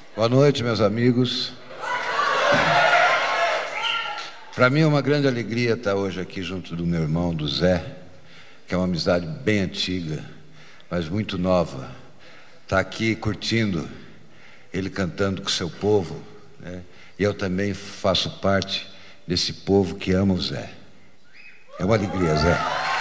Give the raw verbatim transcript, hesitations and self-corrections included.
Boa noite, meus amigos. Para mim é uma grande alegria estar hoje aqui junto do meu irmão, do Zé, que é uma amizade bem antiga, mas muito nova. Estar aqui curtindo ele cantando com o seu povo, né? E eu também faço parte desse povo que ama o Zé. É uma alegria, Zé.